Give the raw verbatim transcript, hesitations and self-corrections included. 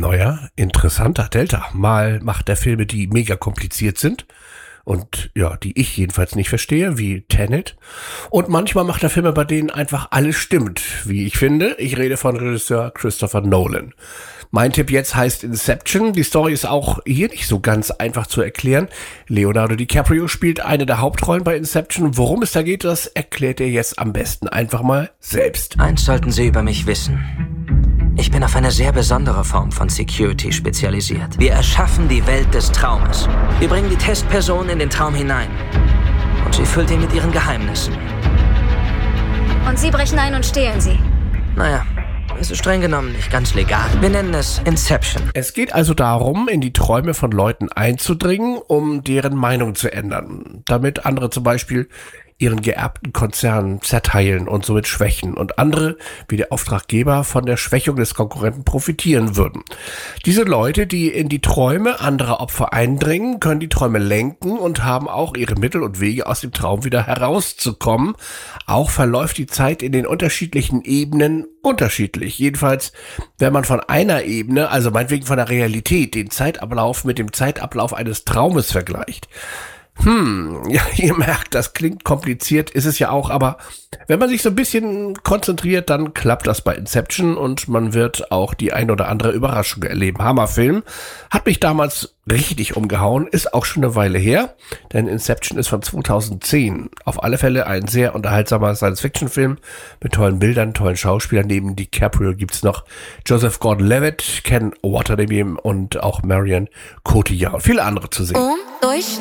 Neuer, interessanter Delta. Mal macht er Filme, die mega kompliziert sind und ja, die ich jedenfalls nicht verstehe, wie Tenet. Und manchmal macht er Filme, bei denen einfach alles stimmt, wie ich finde. Ich rede von Regisseur Christopher Nolan. Mein Tipp jetzt heißt Inception. Die Story ist auch hier nicht so ganz einfach zu erklären. Leonardo DiCaprio spielt eine der Hauptrollen bei Inception. Worum es da geht, das erklärt er jetzt am besten einfach mal selbst. Eins sollten Sie über mich wissen. Ich bin auf eine sehr besondere Form von Security spezialisiert. Wir erschaffen die Welt des Traumes. Wir bringen die Testperson in den Traum hinein. Und sie füllt ihn mit ihren Geheimnissen. Und Sie brechen ein und stehlen sie. Naja, es ist streng genommen nicht ganz legal. Wir nennen es Inception. Es geht also darum, in die Träume von Leuten einzudringen, um deren Meinung zu ändern. Damit andere zum Beispiel ihren geerbten Konzern zerteilen und somit schwächen und andere, wie der Auftraggeber, von der Schwächung des Konkurrenten profitieren würden. Diese Leute, die in die Träume anderer Opfer eindringen, können die Träume lenken und haben auch ihre Mittel und Wege, aus dem Traum wieder herauszukommen. Auch verläuft die Zeit in den unterschiedlichen Ebenen unterschiedlich. Jedenfalls, wenn man von einer Ebene, also meinetwegen von der Realität, den Zeitablauf mit dem Zeitablauf eines Traumes vergleicht. Hm, ja, ihr merkt, das klingt kompliziert, ist es ja auch, aber wenn man sich so ein bisschen konzentriert, dann klappt das bei Inception und man wird auch die ein oder andere Überraschung erleben. Hammerfilm, hat mich damals richtig umgehauen, ist auch schon eine Weile her, denn Inception ist von zweitausendzehn. Auf alle Fälle ein sehr unterhaltsamer Science-Fiction-Film mit tollen Bildern, tollen Schauspielern. Neben DiCaprio gibt's noch Joseph Gordon-Levitt, Ken Waterdebeam und auch Marion Cotillard und viele andere zu sehen. Um, durch,